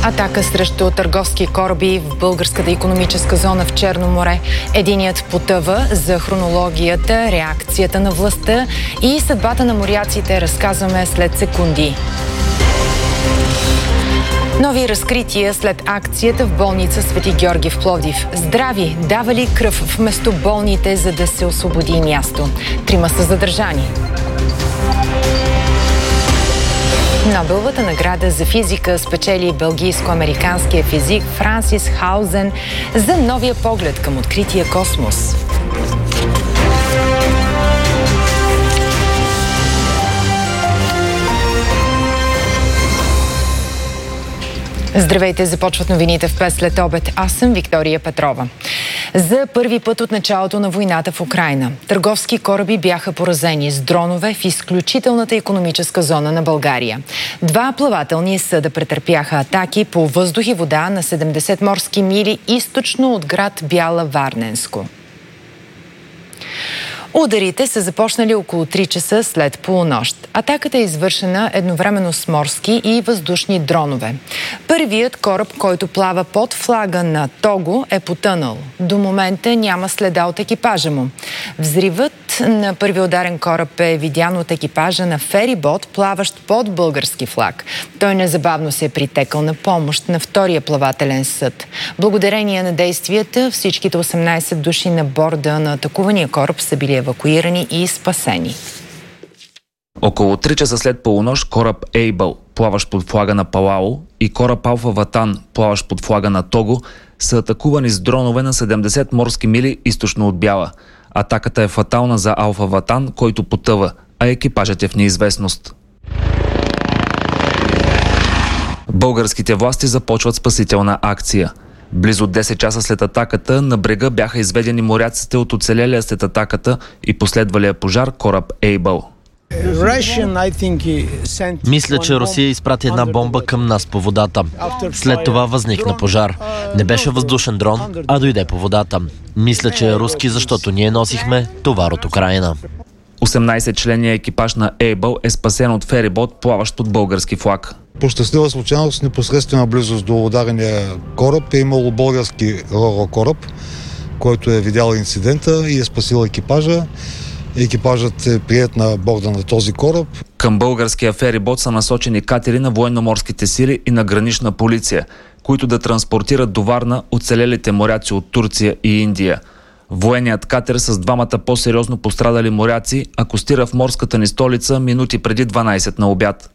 Атака срещу търговски кораби в българската икономическа зона в Черно море. Единият потъва. За хронологията, реакцията на властта и съдбата на моряците разказваме след секунди. Нови разкрития след акцията в болница Свети Георги в Пловдив. Здрави давали кръв вместо болните, за да се освободи място. 3 са задържани. Нобеловата награда за физика спечели белгийско-американския физик Франсис Хаузен за новия поглед към открития космос. Здравейте, започват новините в 5 след обед. Аз съм Виктория Петрова. За първи път от началото на войната в Украйна търговски кораби бяха поразени с дронове в изключителната икономическа зона на България. 2 плавателни съда претърпяха атаки по въздух и вода на 70 морски мили източно от град Бяла Варненско. Ударите са започнали около 3 часа след полунощ. Атаката е извършена едновременно с морски и въздушни дронове. Първият кораб, който плава под флага на Того, е потънал. До момента няма следа от екипажа му. Взривът на първия ударен кораб е видян от екипажа на ферибот, плаващ под български флаг. Той незабавно се е притекал на помощ на втория плавателен съд. Благодарение на действията, всичките 18 души на борда на атакувания кораб са били евакуирани и спасени. Около 3 часа след полунощ кораб Ейбъл, плаващ под флага на Палао, и кораб Алфа Ватан, плаващ под флага на Того, са атакувани с дронове на 70 морски мили източно от Бяла. Атаката е фатална за Алфа Ватан, който потъва, а екипажът е в неизвестност. Българските власти започват спасителна акция. Близо 10 часа след атаката на брега бяха изведени моряците от оцелелия след атаката и последвалия пожар кораб Ейбъл. Мисля, че Русия изпрати една бомба към нас по водата. След това възникна пожар. Не беше въздушен дрон, а дойде по водата. Мисля, че е руски, защото ние носихме товар от Украйна. 18-членният екипаж на Ейбъл е спасен от ферибот, плаващ под български флаг. По щастлива случайност, непосредствена близост до ударения кораб е имало български ро-ро кораб, който е видял инцидента и е спасил екипажа. Екипажът е приет на борда на този кораб. Към българския ферибот са насочени катери на военноморските сили и на гранична полиция, които да транспортират до Варна оцелелите моряци от Турция и Индия. Военният катер с 2 по-сериозно пострадали моряци акостира в морската ни столица минути преди 12 на обяд.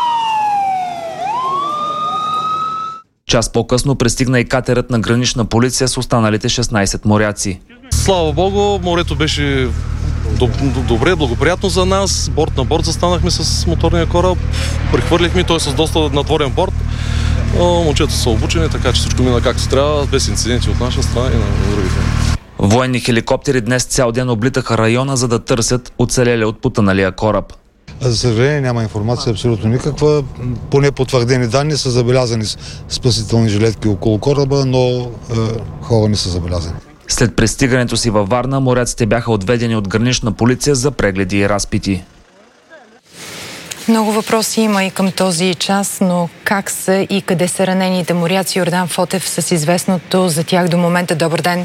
Час по-късно пристигна и катерът на гранична полиция с останалите 16 моряци. Слава Богу, морето беше добре, благоприятно за нас. Борт на борт застанахме с моторния кораб. Прехвърлихме, той с доста надворен борт. Момчета са обучени, така че всичко мина както трябва, без инциденти от наша страна и на другите. Военни хеликоптери днес цял ден облитаха района, за да търсят оцелели от потъналия кораб. За съжаление няма информация абсолютно никаква. По непотвърдени данни са забелязани спасителни жилетки около кораба, но хора не са забелязани. След пристигането си във Варна, моряците бяха отведени от гранична полиция за прегледи и разпити. Много въпроси има и към този час, но как са и къде са ранените моряци? Йордан Фотев с известното за тях до момента. Добър ден!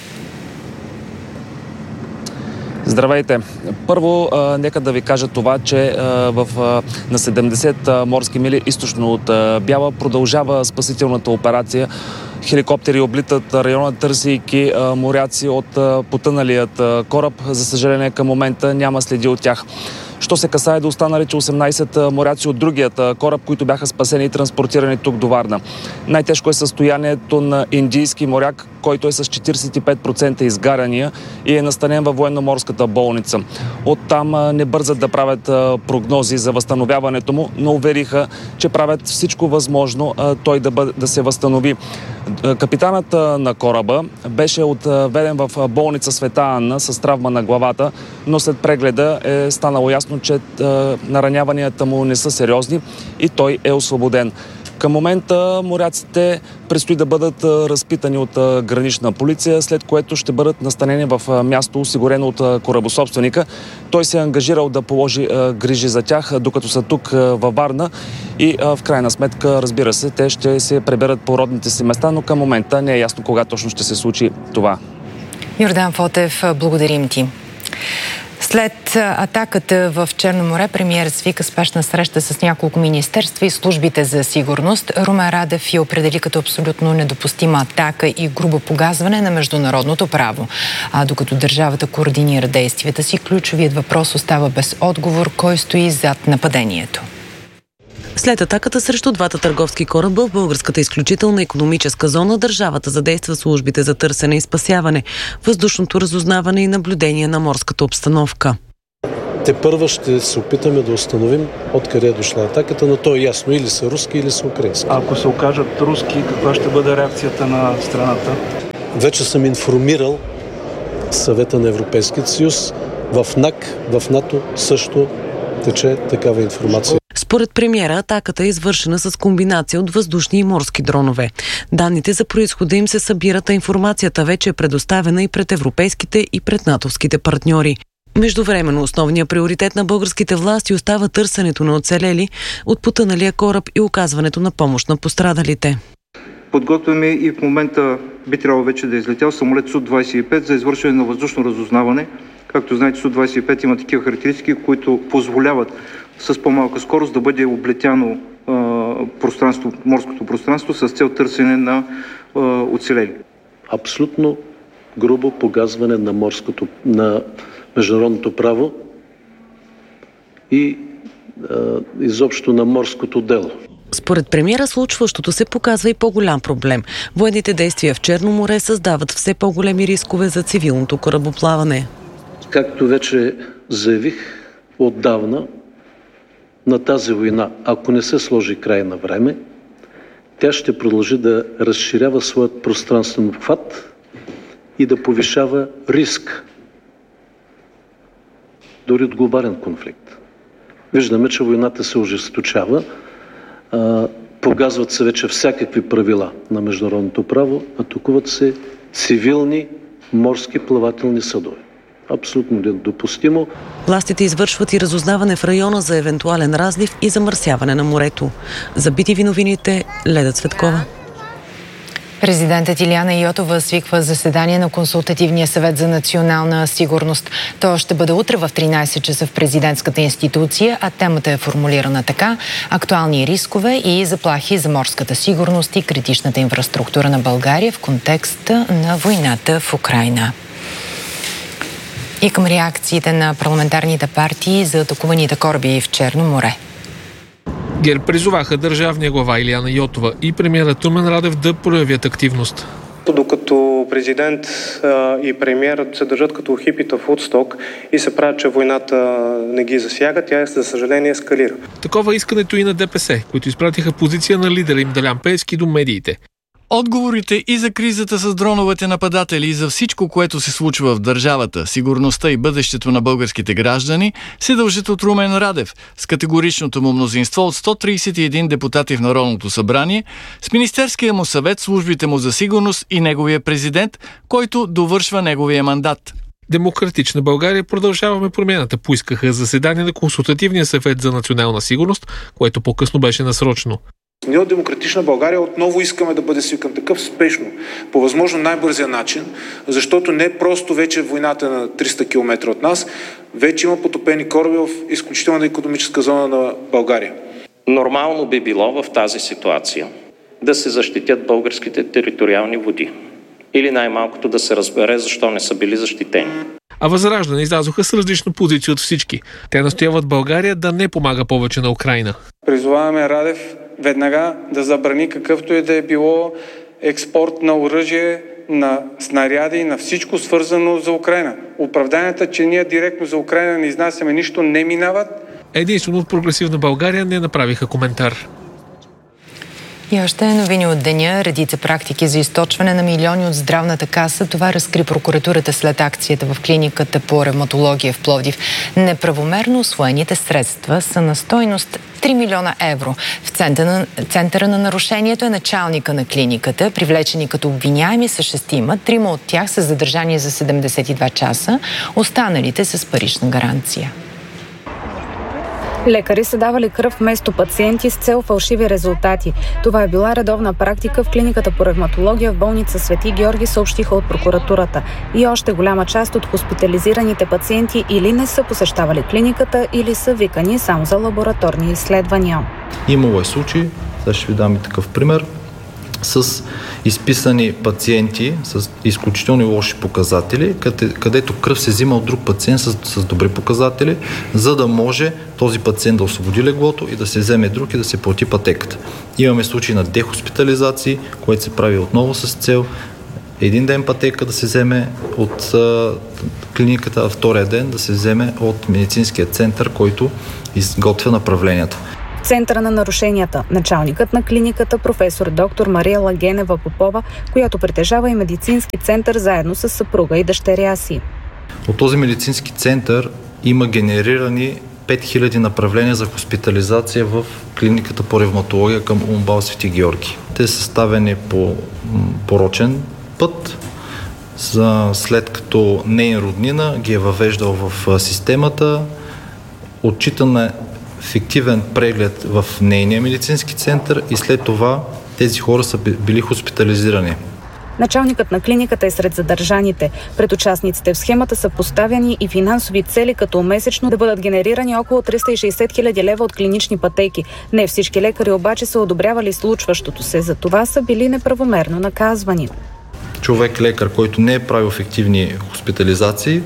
Здравейте! Първо, нека да ви кажа това, че на 70 морски мили източно от Бяла продължава спасителната операция. Хеликоптери облитат района, търсейки моряци от потъналият кораб. За съжаление, към момента няма следи от тях. Що се касае до останалите 18 моряци от другият кораб, които бяха спасени и транспортирани тук до Варна. Най-тежко е състоянието на индийски моряк, който е с 45% изгаряния и е настанен във военноморската болница. Оттам не бързат да правят прогнози за възстановяването му, но увериха, че правят всичко възможно той да се възстанови. Капитанът на кораба беше отведен в болница Света Анна с травма на главата, но след прегледа е станало ясно, че нараняванията му не са сериозни и той е освободен. Към момента моряците предстои да бъдат разпитани от гранична полиция, след което ще бъдат настанени в място, осигурено от корабособственика. Той се е ангажирал да положи грижи за тях, докато са тук във Варна и в крайна сметка, разбира се, те ще се преберат по родните си места, но към момента не е ясно кога точно ще се случи това. Йордан Фотев, благодарим ти. След атаката в Черно море, премиерът свика спешна среща с няколко министерства и службите за сигурност. Румен Радев я определи като абсолютно недопустима атака и грубо погазване на международното право. А докато държавата координира действията си, ключовият въпрос остава без отговор: кой стои зад нападението? След атаката срещу двата търговски кораба в българската изключителна икономическа зона, държавата задейства службите за търсене и спасяване, въздушното разузнаване и наблюдение на морската обстановка. Тепърва ще се опитаме да установим откъде е дошла атаката, но то е ясно, или са руски, или са украински. Ако се окажат руски, каква ще бъде реакцията на страната? Вече съм информирал Съвета на Европейския съюз. В НАК, в НАТО също тече такава информация. Според премиера, атаката е извършена с комбинация от въздушни и морски дронове. Данните за произхода им се събират, а информацията вече е предоставена и пред европейските и пред натовските партньори. Междувременно основният приоритет на българските власти остава търсенето на оцелели от потъналия кораб и оказването на помощ на пострадалите. Подготвяме и в момента би трябвало вече да е излетял самолет Су-25 за извършване на въздушно разузнаване. Както знаете, Су-25 има такива характеристики, които позволяват с по-малка скорост да бъде облетяно морското пространство с цел търсене на оцелели. Абсолютно грубо погазване на международното право и изобщо на морското дело. Според премиера, случващото се показва и по-голям проблем. Военните действия в Черно море създават все по-големи рискове за цивилното корабоплаване. Както вече заявих отдавна, на тази война, ако не се сложи край на време, тя ще продължи да разширява своят пространствен обхват и да повишава риск дори от глобален конфликт. Виждаме, че войната се ожесточава, погазват се вече всякакви правила на международното право, атакуват се цивилни морски плавателни съдове. Абсолютно недопустимо. Властите извършват и разузнаване в района за евентуален разлив и замърсяване на морето. За BTV новините, Леда Цветкова. Президентът Илияна Йотова свиква заседание на Консултативния съвет за национална сигурност. То ще бъде утре в 13 часа в президентската институция, а темата е формулирана така: актуални рискове и заплахи за морската сигурност и критичната инфраструктура на България в контекста на войната в Украйна. И към реакциите на парламентарните партии за атакуваните кораби в Черно море. ГЕРБ призоваха държавния глава Илияна Йотова и премиерът Румен Радев да проявят активност. Докато президент и премиерът се държат като хипита в Удсток и се правят, че войната не ги засяга, тя, за съжаление, ескалира. Такова искането и на ДПС, които изпратиха позиция на лидера им Делян Пеевски до медиите. Отговорите и за кризата с дроновете нападатели и за всичко, което се случва в държавата, сигурността и бъдещето на българските граждани, се дължат от Румен Радев с категоричното му мнозинство от 131 депутати в Народното събрание, с Министерския му съвет, службите му за сигурност и неговия президент, който довършва неговия мандат. Демократична България продължаваме промяната поискаха заседание на Консултативния съвет за национална сигурност, което по-късно беше насрочено. Ние от Демократична България отново искаме да бъде свикан такъв спешно, по възможно най-бързия начин, защото не просто вече войната на 300 км от нас, вече има потопени кораби в изключителна икономическа зона на България. Нормално би било в тази ситуация да се защитят българските териториални води. Или най-малкото да се разбере защо не са били защитени. А Възраждане излязоха с различна позиция от всички. Те настояват България да не помага повече на Украйна. Призоваваме Радев веднага да забрани какъвто и да е било експорт на оръжие, на снаряди, на всичко свързано за Украйна. Оправданията, че ние директно за Украйна не изнасяме нищо, не минават. Единствено от Прогресивна България не направиха коментар. И още новини от деня. Редица практики за източване на милиони от здравната каса. Това разкри прокуратурата след акцията в клиниката по ревматология в Пловдив. Неправомерно усвоените средства са на стойност 3 милиона евро. В центъра на нарушението е началника на клиниката. Привлечени като обвиняеми са 6. 3 от тях са задържани за 72 часа. Останалите с парична гаранция. Лекари са давали кръв вместо пациенти с цел фалшиви резултати. Това е била редовна практика в клиниката по ревматология в болница Свети Георги, съобщиха от прокуратурата. И още голяма част от хоспитализираните пациенти или не са посещавали клиниката, или са викани само за лабораторни изследвания. Имало е случаи, сега ще ви дам и такъв пример, с изписани пациенти с изключително лоши показатели, където кръв се взима от друг пациент с добри показатели, за да може този пациент да освободи леглото и да се вземе друг и да се плати пътеката. Имаме случаи на дехоспитализации, което се прави отново с цел един ден пътека да се вземе от клиниката, а втория ден да се вземе от медицинския център, който изготвя направленията. В центъра на нарушенията началникът на клиниката професор доктор Мария Лагенева Попова, която притежава и медицински център заедно с съпруга и дъщеря си. От този медицински център има генерирани 5000 направления за хоспитализация в клиниката по ревматология към УМБАЛ Свети Георги. Те са съставени по порочен път, след като нейн роднина ги е въвеждал в системата, отчитаме фиктивен преглед в нейния медицински център и след това тези хора са били хоспитализирани. Началникът на клиниката е сред задържаните. Пред участниците в схемата са поставяни и финансови цели, като месечно да бъдат генерирани около 360 хиляди лева от клинични пътеки. Не всички лекари обаче са одобрявали случващото се, за това са били неправомерно наказвани. Човек-лекар, който не е правил фиктивни хоспитализации,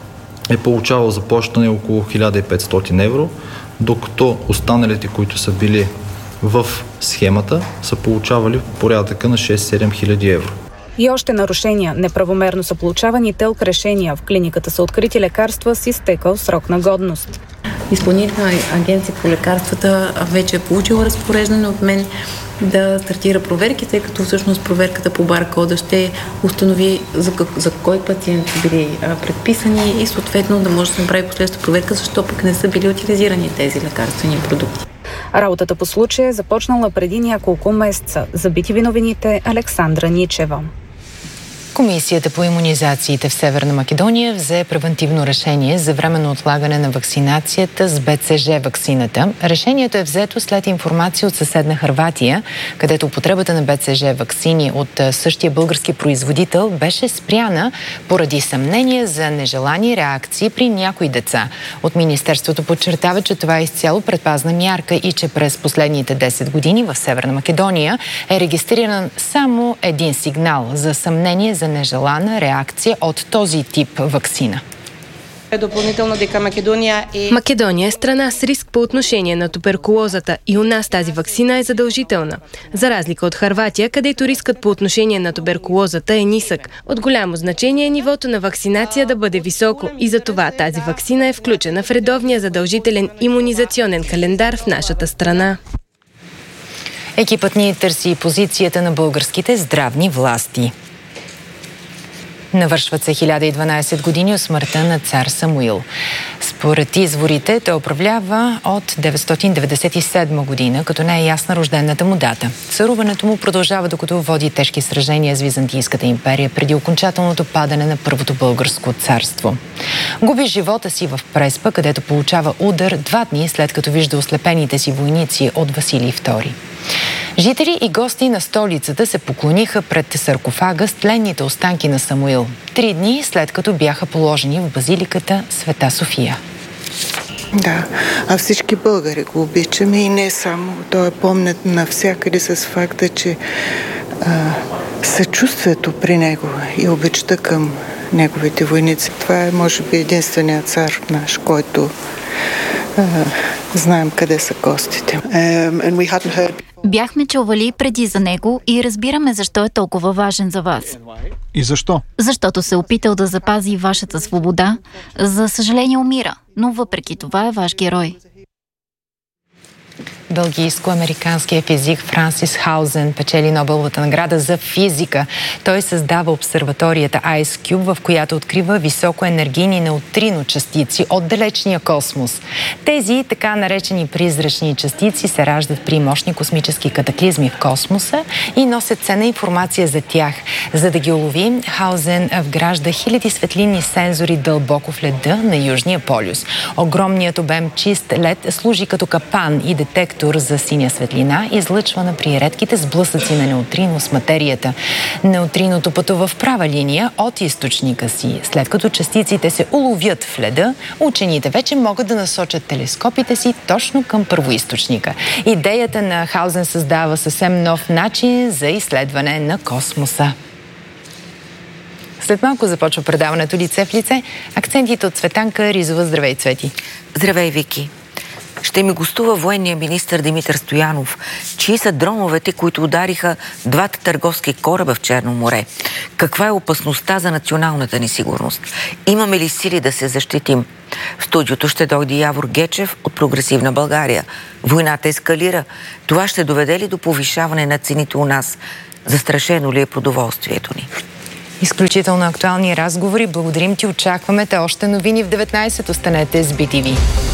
е получавал заплащане около 1500 евро, докато останалите, които са били в схемата, са получавали порядъка на 6-7 хиляди евро. И още нарушения. Неправомерно са получавани ТЕЛК решения. В клиниката са открити лекарства с изтекал срок на годност. Изпълнителна агенция по лекарствата вече е получила разпореждане от мен да стартира проверки, тъй като всъщност проверката по баркода ще установи за кой пациент са били предписани и съответно да може да се направи последваща проверка, защо пък не са били утилизирани тези лекарствени продукти. Работата по случая е започнала преди няколко месеца. За BTV новините Александра Ничева. Комисията по имунизациите в Северна Македония взе превентивно решение за временно отлагане на вакцинацията с БЦЖ ваксината. Решението е взето след информация от съседна Хърватия, където употребата на БЦЖ ваксини от същия български производител беше спряна поради съмнение за нежелани реакции при някои деца. От Министерството подчертава, че това е изцяло предпазна мярка и че през последните 10 години в Северна Македония е регистриран само един сигнал за съмнение за нежелана реакция от този тип ваксина. Допълнително дека Македония е страна с риск по отношение на туберкулозата и у нас тази ваксина е задължителна. За разлика от Хърватия, където рискът по отношение на туберкулозата е нисък. От голямо значение е нивото на вакцинация да бъде високо и за това тази ваксина е включена в редовния задължителен имунизационен календар в нашата страна. Екипът ни търси позицията на българските здравни власти. Навършват се 1012 години от смъртта на цар Самуил. Според изворите той управлява от 997 година, като не е ясна рождената му дата. Царуването му продължава, докато води тежки сражения с Византийската империя преди окончателното падане на Първото българско царство. Губи живота си в Преспа, където получава удар 2 дни след като вижда ослепените си войници от Василий II. Жители и гости на столицата се поклониха пред саркофага с тленните останки на Самуил. 3 дни след като бяха положени в базиликата Света София. Да, а всички българи го обичаме и не само. Той е помнят навсякъде с факта, че съчувствието при него и обичта към неговите войници. Това е, може би, единственият цар наш, който знаем къде са гостите. Бяхме чували преди за него и разбираме защо е толкова важен за вас. И защо? Защото се опитал да запази вашата свобода. За съжаление умира, но въпреки това е ваш герой. Белгийско-американският физик Франсис Хаузен печели Нобеловата награда за физика. Той създава обсерваторията IceCube, в която открива високоенергийни неутрино частици от далечния космос. Тези така наречени призрачни частици се раждат при мощни космически катаклизми в космоса и носят ценна информация за тях. За да ги улови, Хаузен вгражда хиляди светлинни сензори дълбоко в леда на Южния полюс. Огромният обем чист лед служи като капан и детектор за синя светлина, излъчвана при редките сблъсъци на неутрино с материята. Неутриното пътува в права линия от източника си. След като частиците се уловят в леда, учените вече могат да насочат телескопите си точно към първоизточника. Идеята на Хаузен създава съвсем нов начин за изследване на космоса. След малко започва предаването Лице в лице. Акцентите от Цветанка Ризова. Здравей, Цвети! Здравей, Вики! Ще ми гостува военния министър Димитър Стоянов. Чии са дроновете, които удариха двата търговски кораба в Черно море? Каква е опасността за националната ни сигурност? Имаме ли сили да се защитим? В студиото ще дойде Явор Гечев от Прогресивна България. Войната ескалира. Това ще доведе ли до повишаване на цените у нас? Застрашено ли е продоволствието ни? Изключително актуални разговори. Благодарим ти. Очакваме те още новини в 19. Останете с BTV.